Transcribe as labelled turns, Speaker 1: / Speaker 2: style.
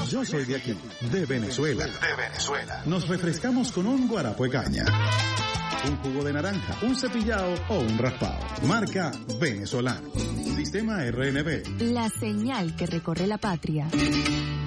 Speaker 1: Yo soy de aquí, de Venezuela. Nos refrescamos con un guarapo de caña, un jugo de naranja, un cepillado o un raspado. Marca Venezolano. Sistema RNB.
Speaker 2: La señal que recorre la patria.